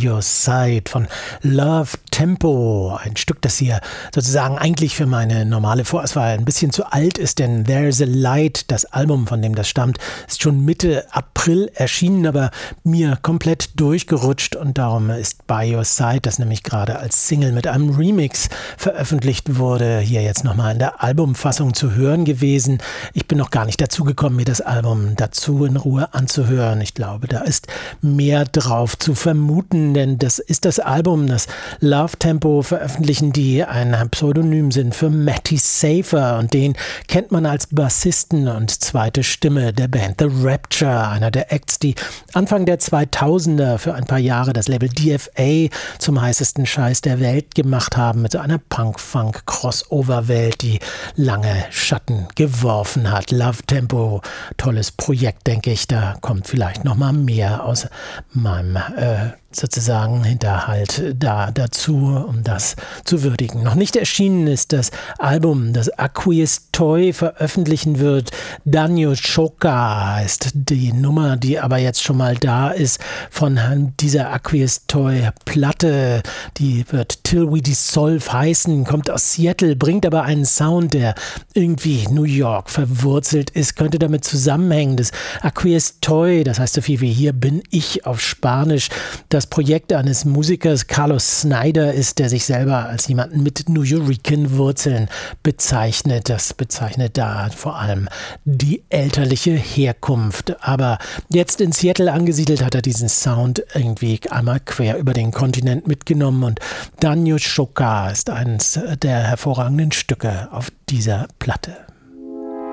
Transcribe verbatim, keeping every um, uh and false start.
Your Side von Love Tempo. Ein Stück, das hier sozusagen eigentlich für meine normale Vorauswahl ein bisschen zu alt ist, denn There's a Light, das Album, von dem das stammt, ist schon Mitte April erschienen, aber mir komplett durchgerutscht und darum ist By Your Side, das nämlich gerade als Single mit einem Remix veröffentlicht wurde, hier jetzt nochmal in der Albumfassung zu hören gewesen. Ich bin noch gar nicht dazu gekommen, mir das Album dazu in Ruhe anzuhören. Ich glaube, da ist mehr drauf zu vermuten, denn das ist das Album, das Love Tempo veröffentlichen, die ein Pseudonym sind für Matty Safer und den kennt man als Bassisten und zweite Stimme der Band The Rapture, einer der Acts, die Anfang der zweitausender für ein paar Jahre das Label D F A zum heißesten Scheiß der Welt gemacht haben, mit so einer Punk-Funk-Crossover-Welt, die lange Schatten geworfen hat. Love Tempo, tolles Projekt, denke ich, da kommt vielleicht noch mal mehr aus meinem äh, sozusagen Hinterhalt da dazu, um das zu würdigen. Noch nicht erschienen ist das Album, das Aqueous Toy veröffentlichen wird. Danyo Choka heißt die Nummer, die aber jetzt schon mal da ist von dieser Aqueous Toy Platte. Die wird Till We Dissolve heißen, kommt aus Seattle, bringt aber einen Sound, der irgendwie New York verwurzelt ist, könnte damit zusammenhängen. Das Aqueous Toy, das heißt so viel wie hier bin ich auf Spanisch, das Projekt eines Musikers Carlos Snyder ist, der sich selber als jemanden mit New Yorican Wurzeln bezeichnet. Das bezeichnet da vor allem die elterliche Herkunft. Aber jetzt in Seattle angesiedelt hat er diesen Sound irgendwie einmal quer über den Kontinent mitgenommen und Danyo Choka ist eines der hervorragenden Stücke auf dieser Platte.